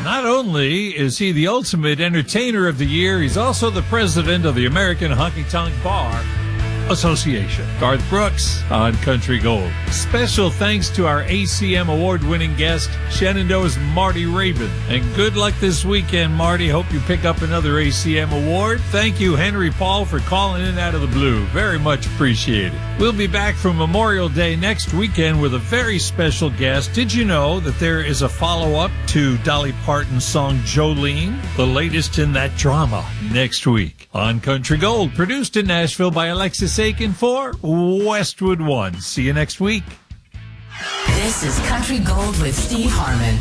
Not only is he the ultimate entertainer of the year, he's also the president of the American Honky Tonk Bar Association. Garth Brooks on Country Gold. Special thanks to our ACM award-winning guest, Shenandoah's Marty Rabin. And good luck this weekend, Marty. Hope you pick up another ACM award. Thank you, Henry Paul, for calling in out of the blue. Very much appreciated. We'll be back for Memorial Day next weekend with a very special guest. Did you know that there is a follow-up to Dolly Parton's song Jolene? The latest in that drama next week on Country Gold. Produced in Nashville by Alexis Aiken for Westwood One. See you next week. This is Country Gold with Steve Harmon.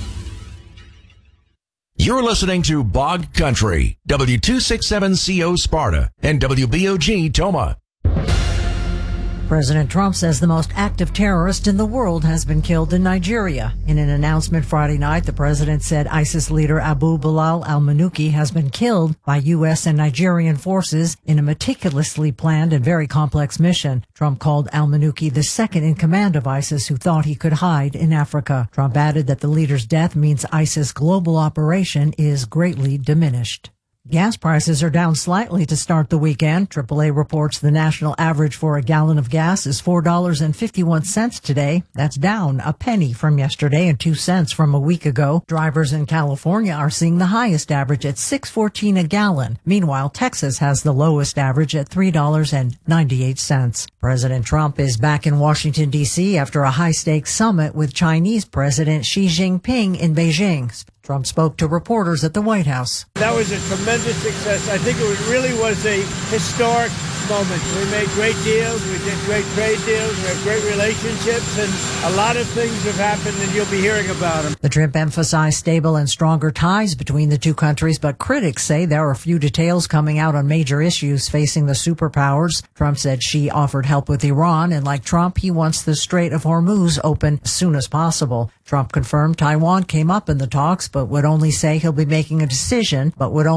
You're listening to Bog Country, W267CO Sparta and WBOG Toma. President Trump says the most active terrorist in the world has been killed in Nigeria. In an announcement Friday night, the president said ISIS leader Abu Bilal al-Manuki has been killed by U.S. and Nigerian forces in a meticulously planned and very complex mission. Trump called al-Manuki the second in command of ISIS who thought he could hide in Africa. Trump added that the leader's death means ISIS' global operation is greatly diminished. Gas prices are down slightly to start the weekend. AAA reports the national average for a gallon of gas is $4.51 today. That's down a penny from yesterday and 2 cents from a week ago. Drivers in California are seeing the highest average at $6.14 a gallon. Meanwhile, Texas has the lowest average at $3.98. President Trump is back in Washington, D.C. after a high-stakes summit with Chinese President Xi Jinping in Beijing. Trump spoke to reporters at the White House. That was a tremendous success. I think it really was a historic moment. We made great deals. We did great trade deals. We have great relationships, and a lot of things have happened, and you'll be hearing about them. The trip emphasized stable and stronger ties between the two countries, but critics say there are few details coming out on major issues facing the superpowers. Trump said Xi offered help with Iran, and like Trump, he wants the Strait of Hormuz open as soon as possible. Trump confirmed Taiwan came up in the talks, but would only say he'll be making a decision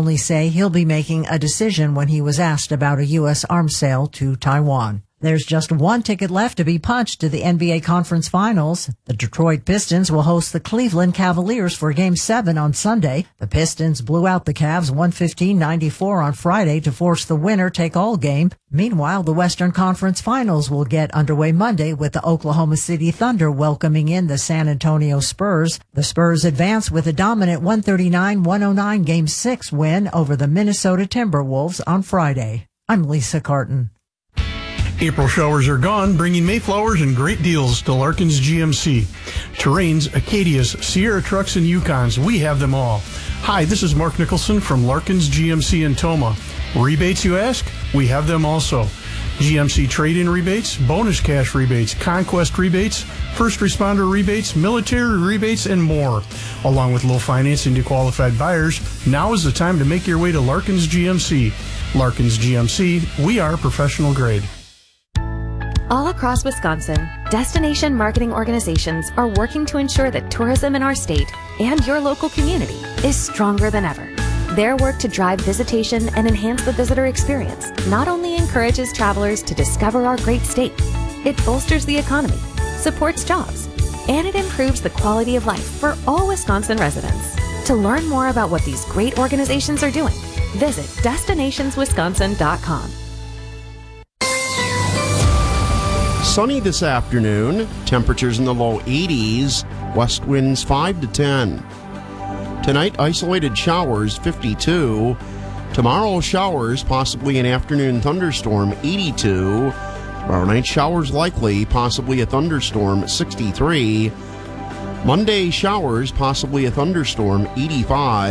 when he was asked about a U.S. arms sale to Taiwan. There's just one ticket left to be punched to the NBA Conference Finals. The Detroit Pistons will host the Cleveland Cavaliers for Game 7 on Sunday. The Pistons blew out the Cavs 115-94 on Friday to force the winner-take-all game. Meanwhile, the Western Conference Finals will get underway Monday with the Oklahoma City Thunder welcoming in the San Antonio Spurs. The Spurs advance with a dominant 139-109 Game 6 win over the Minnesota Timberwolves on Friday. I'm Lisa Carton. April showers are gone, bringing Mayflowers and great deals to Larkin's GMC. Terrains, Acadias, Sierra trucks, and Yukons, we have them all. Hi, this is Mark Nicholson from Larkin's GMC in Toma. Rebates, you ask? We have them also. GMC trade-in rebates, bonus cash rebates, conquest rebates, first responder rebates, military rebates, and more. Along with low financing to qualified buyers, now is the time to make your way to Larkin's GMC. Larkin's GMC, we are professional grade. All across Wisconsin, destination marketing organizations are working to ensure that tourism in our state and your local community is stronger than ever. Their work to drive visitation and enhance the visitor experience not only encourages travelers to discover our great state, it bolsters the economy, supports jobs, and it improves the quality of life for all Wisconsin residents. To learn more about what these great organizations are doing, visit destinationswisconsin.com. Sunny this afternoon, temperatures in the low 80s, west winds 5 to 10. Tonight, isolated showers, 52. Tomorrow, showers, possibly an afternoon thunderstorm, 82. Tomorrow night, showers likely, possibly a thunderstorm, 63. Monday, showers, possibly a thunderstorm, 85.